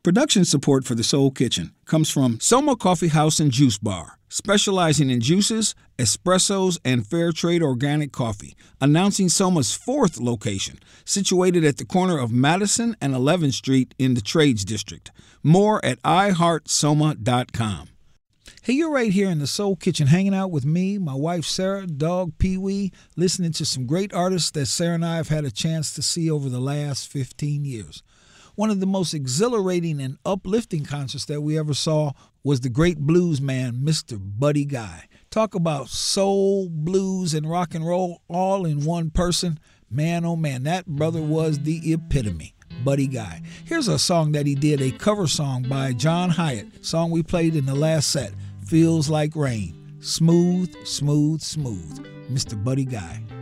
Production support for the Soul Kitchen comes from Soma Coffee House and Juice Bar, specializing in juices, espressos, and fair trade organic coffee, announcing Soma's 4th location, situated at the corner of Madison and 11th Street in the Trades District. More at iHeartSoma.com. Hey, you're right here in the Soul Kitchen hanging out with me, my wife Sarah, dog Pee-wee, listening to some great artists that Sarah and I have had a chance to see over the last 15 years. One of the most exhilarating and uplifting concerts that we ever saw was the great blues man, Mr. Buddy Guy. Talk about soul, blues, and rock and roll all in one person. Man, oh man, that brother was the epitome. Buddy Guy. Here's a song that he did, a cover song by John Hyatt, song we played in the last set, Feels Like Rain. Smooth, smooth, smooth. Mr. Buddy Guy.